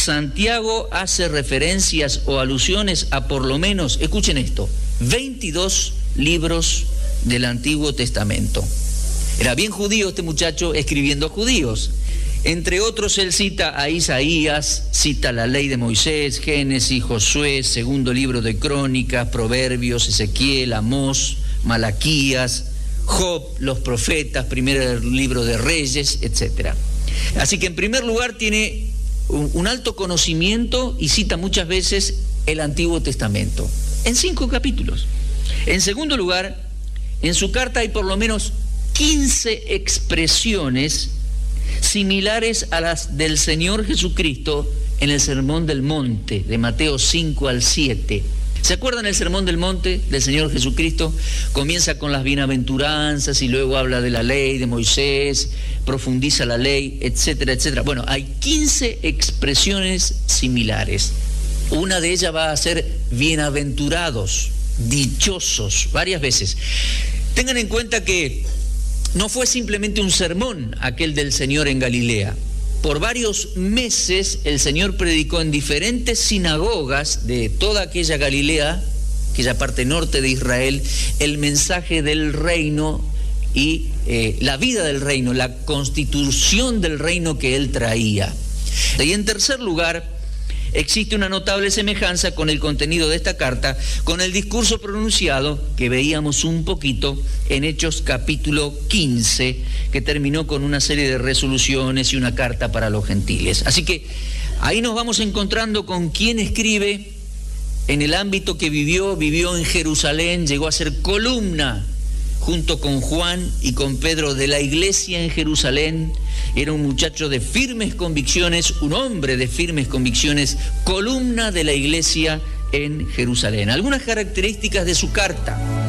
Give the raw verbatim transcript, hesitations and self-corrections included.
Santiago hace referencias o alusiones a por lo menos, escuchen esto, veintidós libros del Antiguo Testamento. Era bien judío este muchacho escribiendo a judíos. Entre otros, él cita a Isaías, cita la ley de Moisés, Génesis, Josué, segundo libro de Crónicas, Proverbios, Ezequiel, Amós, Malaquías, Job, los profetas, primer libro de Reyes, etcétera. Así que en primer lugar tiene un, un alto conocimiento y cita muchas veces el Antiguo Testamento, en cinco capítulos. En segundo lugar, en su carta hay por lo menos quince expresiones similares a las del Señor Jesucristo en el Sermón del Monte, de Mateo cinco al siete. ¿Se acuerdan el Sermón del Monte del Señor Jesucristo? Comienza con las bienaventuranzas y luego habla de la ley de Moisés, profundiza la ley, etcétera, etcétera. Bueno, hay quince expresiones similares. Una de ellas va a ser bienaventurados, dichosos, varias veces. Tengan en cuenta que no fue simplemente un sermón aquel del Señor en Galilea. Por varios meses el Señor predicó en diferentes sinagogas de toda aquella Galilea, aquella parte norte de Israel, el mensaje del reino y eh, la vida del reino, la constitución del reino que él traía. Y en tercer lugar, existe una notable semejanza con el contenido de esta carta, con el discurso pronunciado que veíamos un poquito en Hechos capítulo quince, que terminó con una serie de resoluciones y una carta para los gentiles. Así que ahí nos vamos encontrando con quien escribe en el ámbito que vivió, vivió en Jerusalén, llegó a ser columna junto con Juan y con Pedro de la iglesia en Jerusalén. Era un muchacho de firmes convicciones, un hombre de firmes convicciones, columna de la iglesia en Jerusalén. Algunas características de su carta.